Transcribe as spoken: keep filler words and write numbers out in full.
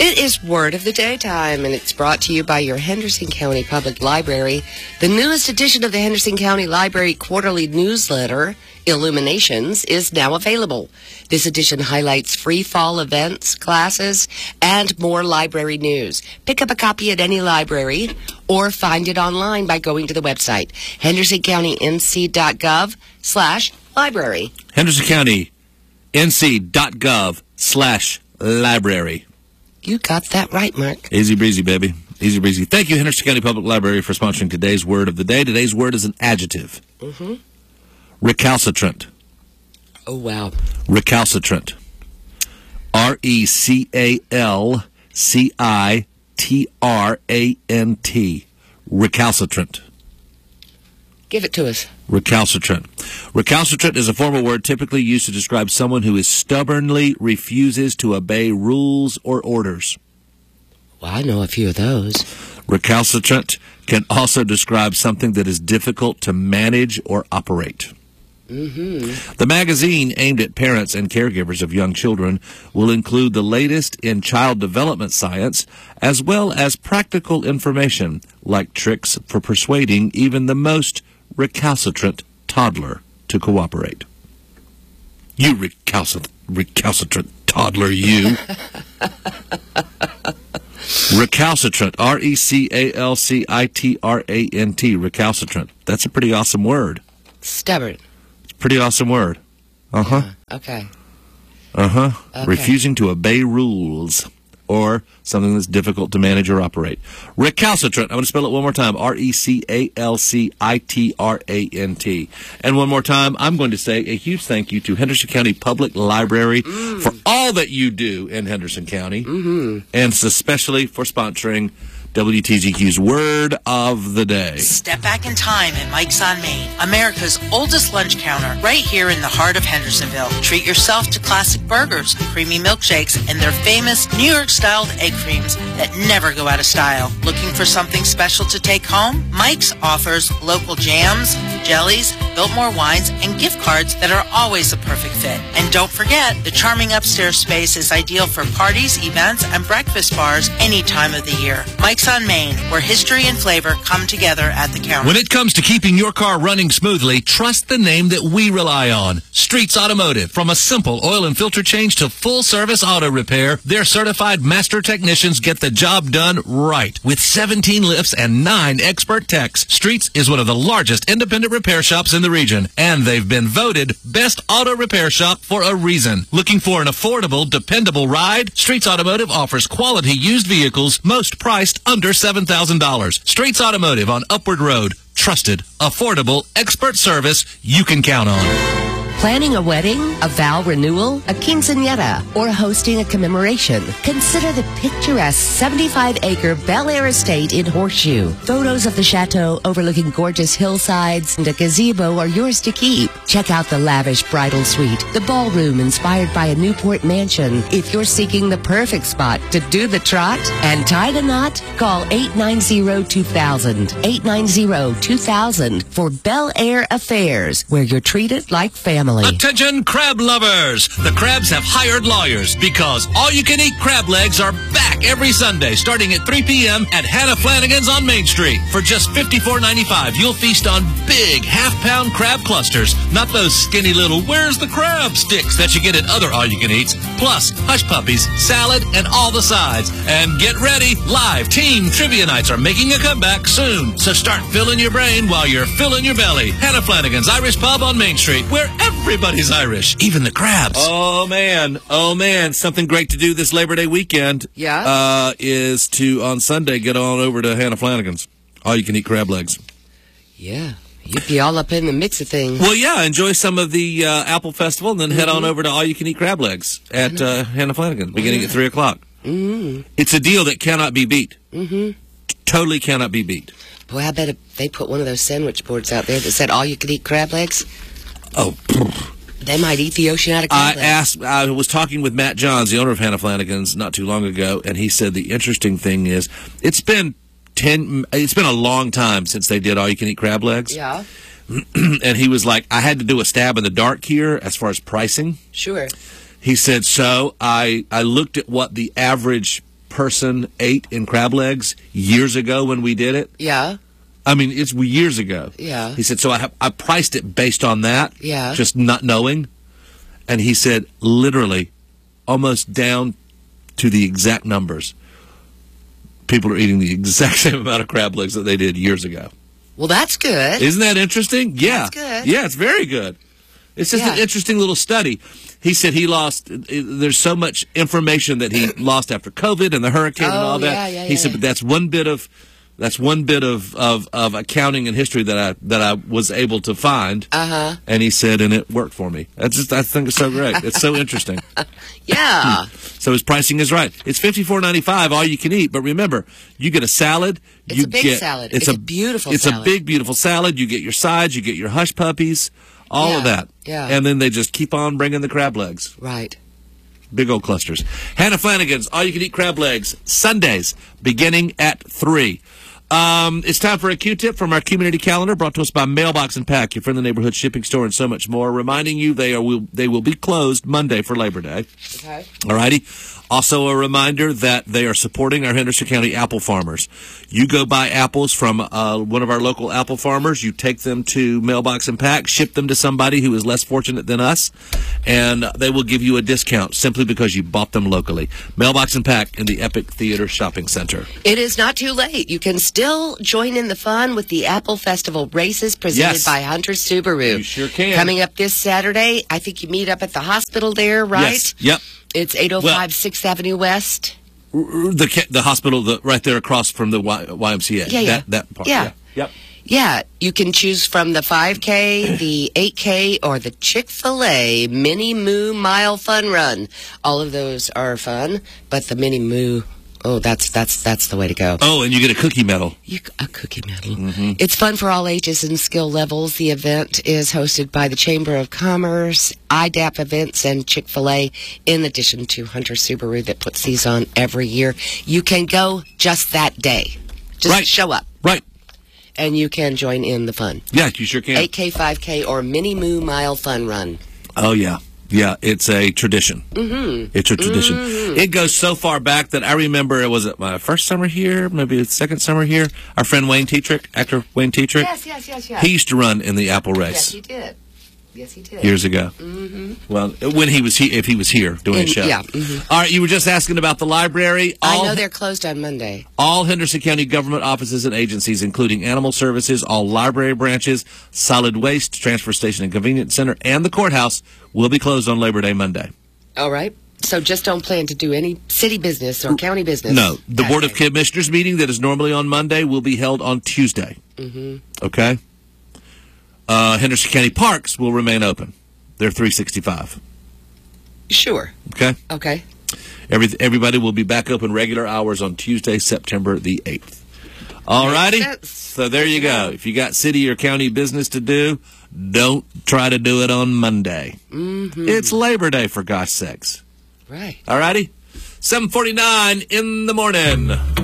It is Word of the Day time, and it's brought to you by your Henderson County Public Library. The newest edition of the Henderson County Library quarterly newsletter, Illuminations, is now available. This edition highlights free fall events, classes, and more library news. Pick up a copy at any library or find it online by going to the website, henderson county n c dot gov slash library. henderson county n c dot gov slash library. You got that right, Mark. Easy breezy, baby. Easy breezy. Thank you, Henderson County Public Library, for sponsoring today's word of the day. Today's word is an adjective. Mm-hmm. Recalcitrant. Oh, wow. Recalcitrant. R E C A L C I T R A N T. Recalcitrant. Give it to us. Recalcitrant. Recalcitrant is a formal word typically used to describe someone who is stubbornly refuses to obey rules or orders. Well, I know a few of those. Recalcitrant can also describe something that is difficult to manage or operate. Mm-hmm. The magazine aimed at parents and caregivers of young children will include the latest in child development science, as well as practical information like tricks for persuading even the most recalcitrant toddler to cooperate. You recalcitrant, recalcitrant toddler, you. Recalcitrant, R E C A L C I T R A N T, recalcitrant. That's a pretty awesome word. Stubborn. It's a pretty awesome word. Uh-huh. Yeah, okay. Uh-huh. Okay. Refusing to obey rules or something that's difficult to manage or operate. Recalcitrant. I'm going to spell it one more time. R E C A L C I T R A N T. And one more time, I'm going to say a huge thank you to Henderson County Public Library mm. for all that you do in Henderson County, mm-hmm. and especially for sponsoring W T Z Q's Word of the Day. Step back in time at Mike's on Main, America's oldest lunch counter, right here in the heart of Hendersonville. Treat yourself to classic burgers, creamy milkshakes, and their famous New York-styled egg creams that never go out of style. Looking for something special to take home? Mike's offers local jams, jellies, Biltmore wines, and gift cards that are always a perfect fit. And don't forget, the charming upstairs space is ideal for parties, events, and breakfast bars any time of the year. Mike's on Main, where history and flavor come together at the counter. When it comes to keeping your car running smoothly, trust the name that we rely on. Streets Automotive. From a simple oil and filter change to full-service auto repair, their certified master technicians get the job done right. With seventeen lifts and nine expert techs, Streets is one of the largest independent repair shops in the region, and they've been voted Best Auto Repair Shop for a reason. Looking for an affordable, dependable ride? Streets Automotive offers quality used vehicles, most priced under seven thousand dollars. Streets Automotive on Upward Road. Trusted, affordable, expert service you can count on. Planning a wedding, a vow renewal, a quinceañera, or hosting a commemoration? Consider the picturesque seventy-five acre Bel Air estate in Horseshoe. Photos of the chateau overlooking gorgeous hillsides and a gazebo are yours to keep. Check out the lavish bridal suite, the ballroom inspired by a Newport mansion. If you're seeking the perfect spot to do the trot and tie the knot, call eight nine zero, two thousand, eight nine zero, two thousand for Bel Air Affairs, where you're treated like family. Attention crab lovers! The Crabs have hired lawyers because all-you-can-eat crab legs are back every Sunday starting at three p.m. at Hannah Flanagan's on Main Street. For just fifty-four ninety-five, you'll feast on big half-pound crab clusters, not those skinny little where's the crab sticks that you get at other all-you-can-eats, plus hush puppies, salad, and all the sides. And get ready, live team trivia nights are making a comeback soon, so start filling your brain while you're filling your belly. Hannah Flanagan's Irish Pub on Main Street, where everybody's Irish, even the crabs. Oh, man. Oh, man. Something great to do this Labor Day weekend. Yeah? Uh, is to, on Sunday, get on over to Hannah Flanagan's. All you can eat crab legs. Yeah. You'd be all up in the mix of things. Well, yeah. Enjoy some of the uh, Apple Festival and then mm-hmm. head on over to All You Can Eat Crab Legs at uh, Hannah Flanagan, beginning at three o'clock. Mm-hmm. It's a deal that cannot be beat. Mm-hmm. Totally cannot be beat. Boy, I bet if they put one of those sandwich boards out there that said all you could eat crab legs. Oh, they might eat the oceanic crab I legs. asked. I was talking with Matt Johns, the owner of Hannah Flanagan's, not too long ago, and he said the interesting thing is it's been ten. It's been a long time since they did all you can eat crab legs. Yeah. And he was like, I had to do a stab in the dark here as far as pricing. Sure. He said, so I I looked at what the average person ate in crab legs years ago when we did it. Yeah. I mean, it's years ago. Yeah. He said, so I, I priced it based on that. Yeah. Just not knowing. And he said, literally, almost down to the exact numbers, people are eating the exact same amount of crab legs that they did years ago. Well, that's good. Isn't that interesting? Yeah. That's good. Yeah, it's very good. It's just Yeah. an interesting little study. He said he lost, there's so much information that he lost after COVID and the hurricane and Oh, all that. yeah, yeah, he yeah, said, yeah. but that's one bit of, that's one bit of, of, of accounting and history that I, that I was able to find. Uh-huh. And he said, and it worked for me. That's just, I think it's so great. It's so interesting. Yeah. So his pricing is right. It's fifty-four ninety-five, all you can eat. But remember, you get a salad. It's you a big get, salad. It's a beautiful It's salad. a big, beautiful salad. You get your sides. You get your hush puppies. All of Yeah, that. yeah. And then they just keep on bringing the crab legs. Right. Big old clusters. Hannah Flanagan's All You Can Eat Crab Legs, Sundays, beginning at three. Um, it's time for a Q-tip from our community calendar, brought to us by Mailbox and Pack, your friendly neighborhood shipping store, and so much more. Reminding you they are will they will be closed Monday for Labor Day. Okay. All righty. Also, a reminder that they are supporting our Henderson County apple farmers. You go buy apples from uh, one of our local apple farmers. You take them to Mailbox and Pack, ship them to somebody who is less fortunate than us, and they will give you a discount simply because you bought them locally. Mailbox and Pack in the Epic Theater Shopping Center. It is not too late. You can still join in the fun with the Apple Festival races presented Yes. by Hunter Subaru. You sure can. Coming up this Saturday, I think you meet up at the hospital there, right? Yes. Yep. It's eight oh five sixth Avenue West. The ca- the hospital the, right there across from the y- YMCA. Yeah, yeah. That, that part. Yeah. Yep. Yeah, you can choose from the five K, the eight K, or the Chick-fil-A Mini Moo Mile Fun Run. All of those are fun, but the Mini Moo, oh, that's that's that's the way to go. Oh, and you get a cookie medal. You, a cookie medal. Mm-hmm. It's fun for all ages and skill levels. The event is hosted by the Chamber of Commerce, I D A P Events, and Chick-fil-A, in addition to Hunter Subaru that puts these on every year. You can go just that day. Just Right. show up, Right. and you can join in the fun. Yeah, you sure can. eight K, five K, or Mini Moo Mile Fun Run. Oh, yeah. Yeah, it's a tradition. Mm-hmm. It's a tradition. Mm-hmm. It goes so far back that I remember, it was it my first summer here, maybe the second summer here, our friend Wayne Tetrick, actor Wayne Tetrick, Yes, yes, yes, yes. he used to run in the Apple yes, race he did. Yes, he did. years ago. Mm-hmm. Well, when he was he, if he was here doing In- a show. yeah, mhm. All right, you were just asking about the library. All, I know they're closed on Monday. all Henderson County government offices and agencies, including animal services, all library branches, solid waste, transfer station and convenience center, and the courthouse will be closed on Labor Day Monday. All right. So just don't plan to do any city business or county business. No, the that Board of day. Commissioners meeting that is normally on Monday will be held on Tuesday. Mm-hmm. Okay? Uh, Henderson County Parks will remain open. They're three sixty-five. Sure. Okay? Okay. Every, everybody will be back open regular hours on Tuesday, September the eighth. All righty? sense. So there you go. If you got city or county business to do, don't try to do it on Monday. Mm-hmm. It's Labor Day, for gosh sakes. Right. All righty? seven forty-nine in the morning.